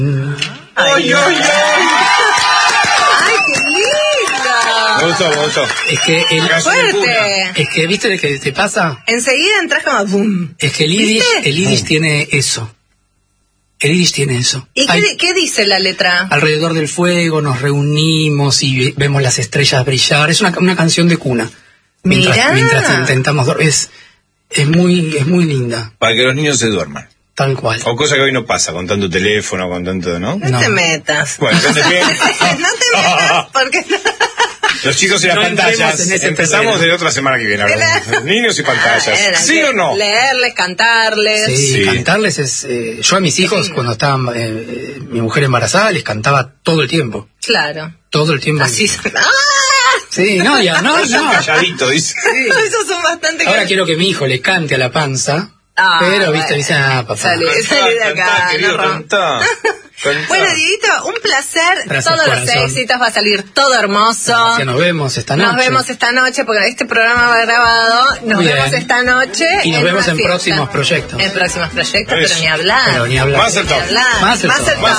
¡Ay, ay, ay! ¡Ay, qué lindo! Me gustó. ¡Fuerte! Es que, ¿viste lo que te pasa? Enseguida entras como boom. Es que el Yiddish tiene eso. El Yiddish tiene eso. ¿Y qué dice la letra? Alrededor del fuego nos reunimos y vemos las estrellas brillar. Es una canción de cuna. Mientras intentamos dormir. Es muy linda. Para que los niños se duerman. Tal cual. O cosa que hoy no pasa, con tanto teléfono, con tanto, ¿no? No te metas. Bueno, entonces bien. No te metas, porque... Los chicos y las pantallas. Empezamos de otra semana que viene. Niños y pantallas. ¿Sí o no? Leerles, cantarles. Sí, cantarles es... yo a mis hijos, cuando estaban mi mujer embarazada, les cantaba todo el tiempo. Claro. Todo el tiempo. Así... ¡Ah! Sí, no. Calladito, dice. Sí. Esos son bastante... Ahora quiero que mi hijo le cante a la panza. Pero, viste, dice, papá. Salí de acá, cantá. Bueno, Dieguito, un placer. Gracias, todos corazón. los éxitos, va a salir todo hermoso. Gracias, nos vemos esta noche. Porque este programa va grabado. Nos Bien. vemos esta noche. Y nos vemos en una fiesta. próximos proyectos. En próximos proyectos, Eso. pero ni hablar. Pero ni hablar. Masterchef. Ni hablar. Masterchef. Masterchef.